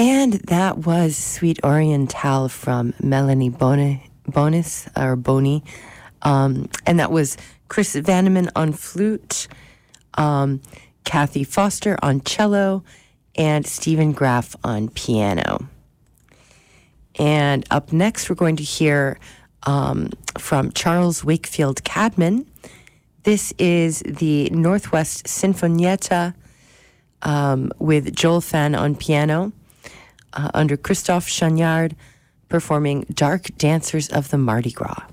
And that was Suite Orientale from Melanie Boney. And that was Chris Vanneman on flute, Kathy Foster on cello, and Stephen Graff on piano. And up next, we're going to hear from Charles Wakefield Cadman. This is the Northwest Sinfonietta with Joel Fan on piano, under Christophe Chagnard, performing Dark Dancers of the Mardi Gras.